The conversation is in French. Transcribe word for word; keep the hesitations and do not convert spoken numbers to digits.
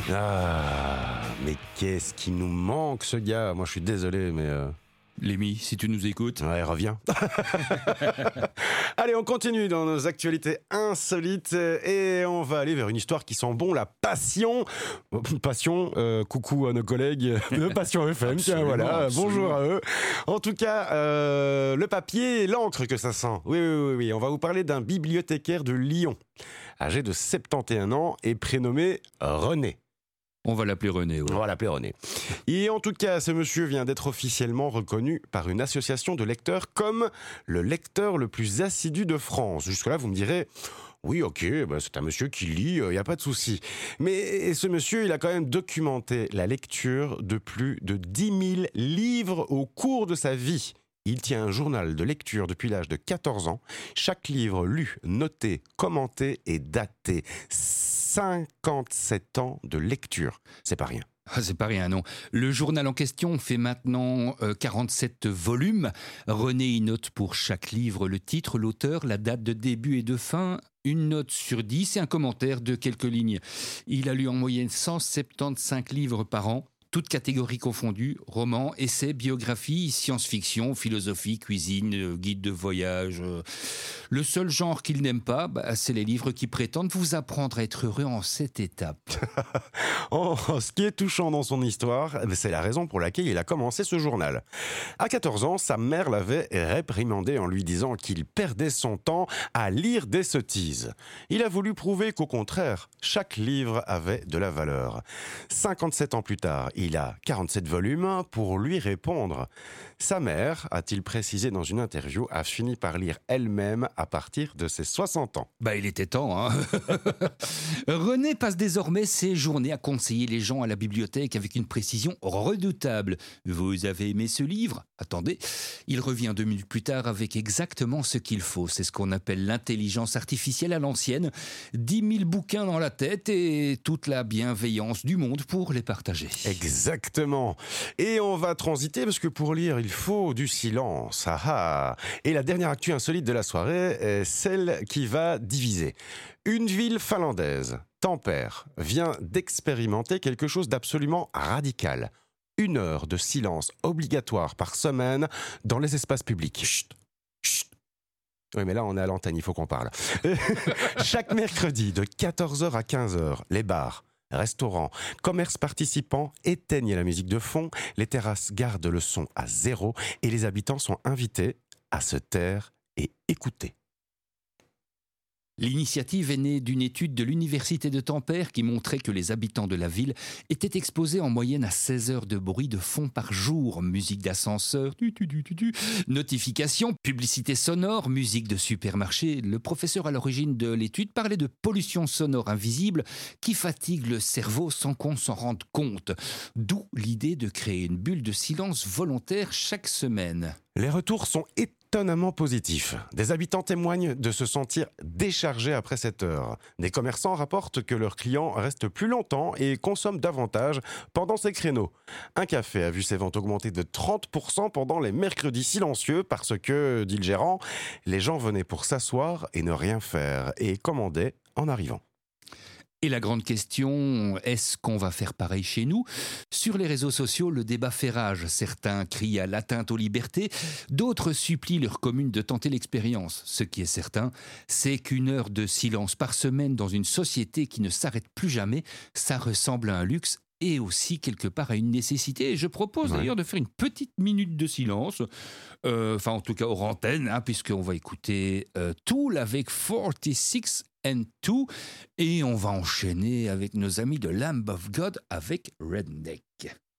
Ah, mais qu'est-ce qui nous manque, ce gars? Moi, je suis désolé, mais... Euh... Lémi, si tu nous écoutes. Ouais, reviens. Allez, on continue dans nos actualités insolites et on va aller vers une histoire qui sent bon la passion. Passion, euh, coucou à nos collègues de Passion F M. Tiens, voilà, absolument. Bonjour à eux. En tout cas, euh, le papier et l'encre que ça sent. Oui, oui, oui, oui. On va vous parler d'un bibliothécaire de Lyon, âgé de soixante et onze ans et prénommé René. On va l'appeler René. Ouais. On va l'appeler René. Et en tout cas, ce monsieur vient d'être officiellement reconnu par une association de lecteurs comme le lecteur le plus assidu de France. Jusque-là, vous me direz... Oui, ok, bah c'est un monsieur qui lit, il euh, n'y a pas de souci. Mais ce monsieur, il a quand même documenté la lecture de plus de dix mille livres au cours de sa vie. Il tient un journal de lecture depuis l'âge de quatorze ans. Chaque livre lu, noté, commenté et daté. cinquante-sept ans de lecture, c'est pas rien. Ah, c'est pas rien, non. Le journal en question fait maintenant euh, quarante-sept volumes. René y note pour chaque livre le titre, l'auteur, la date de début et de fin, une note sur dix et un commentaire de quelques lignes. Il a lu en moyenne cent soixante-quinze livres par an. Toutes catégories confondues, romans, essais, biographies, science-fiction, philosophie, cuisine, euh, guide de voyage. Euh. Le seul genre qu'il n'aime pas, bah, c'est les livres qui prétendent vous apprendre à être heureux en sept étapes. Oh, ce qui est touchant dans son histoire, c'est la raison pour laquelle il a commencé ce journal. À quatorze ans, sa mère l'avait réprimandé en lui disant qu'il perdait son temps à lire des sottises. Il a voulu prouver qu'au contraire, chaque livre avait de la valeur. cinquante-sept ans plus tard, il a quarante-sept volumes pour lui répondre. Sa mère, a-t-il précisé dans une interview, a fini par lire elle-même à partir de ses soixante ans. Bah, il était temps, hein. René passe désormais ses journées à conseiller les gens à la bibliothèque avec une précision redoutable. Vous avez aimé ce livre? Attendez. Il revient deux minutes plus tard avec exactement ce qu'il faut. C'est ce qu'on appelle l'intelligence artificielle à l'ancienne. dix mille bouquins dans la tête et toute la bienveillance du monde pour les partager. Exactement. Et on va transiter parce que pour lire, il faut du silence. Ah ah. Et la dernière actu insolite de la soirée est celle qui va diviser. Une ville finlandaise, Tampere, vient d'expérimenter quelque chose d'absolument radical. Une heure de silence obligatoire par semaine dans les espaces publics. Chut, chut. Oui, mais là, on est à l'antenne, il faut qu'on parle. Chaque mercredi, de quatorze heures à quinze heures, les bars, restaurants, commerces participants éteignent la musique de fond, les terrasses gardent le son à zéro et les habitants sont invités à se taire et écouter. L'initiative est née d'une étude de l'université de Tampere qui montrait que les habitants de la ville étaient exposés en moyenne à seize heures de bruit de fond par jour. Musique d'ascenseur, tu, tu, tu, tu, tu, notifications, publicité sonore, musique de supermarché. Le professeur à l'origine de l'étude parlait de pollution sonore invisible qui fatigue le cerveau sans qu'on s'en rende compte. D'où l'idée de créer une bulle de silence volontaire chaque semaine. Les retours sont étonnamment positifs. Des habitants témoignent de se sentir déchargés après cette heure. Des commerçants rapportent que leurs clients restent plus longtemps et consomment davantage pendant ces créneaux. Un café a vu ses ventes augmenter de trente pour cent pendant les mercredis silencieux parce que, dit le gérant, les gens venaient pour s'asseoir et ne rien faire et commandaient en arrivant. Et la grande question, est-ce qu'on va faire pareil chez nous? Sur les réseaux sociaux, le débat fait rage. Certains crient à l'atteinte aux libertés, d'autres supplient leur commune de tenter l'expérience. Ce qui est certain, c'est qu'une heure de silence par semaine dans une société qui ne s'arrête plus jamais, ça ressemble à un luxe et aussi quelque part à une nécessité. Et je propose ouais. d'ailleurs de faire une petite minute de silence, euh, enfin en tout cas hors antenne, hein, puisqu'on va écouter euh, Tool avec forty-six and two et on va enchaîner avec nos amis de Lamb of God avec Redneck.